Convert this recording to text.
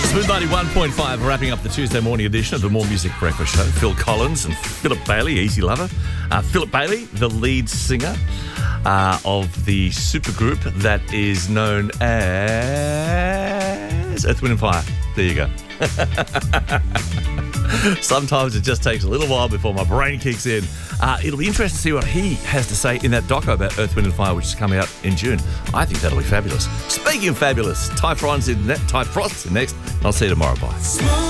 Smooth 91.5, wrapping up the Tuesday morning edition of the More Music Breakfast Show. Phil Collins and Philip Bailey, Easy Lover. Philip Bailey, the lead singer of the supergroup that is known as Earth, Wind & Fire. There you go. Sometimes it just takes a little while before my brain kicks in. It'll be interesting to see what he has to say in that doco about Earth, Wind & Fire, which is coming out in June. I think that'll be fabulous. Speaking of fabulous, Ty Frost's in next. I'll see you tomorrow. Bye.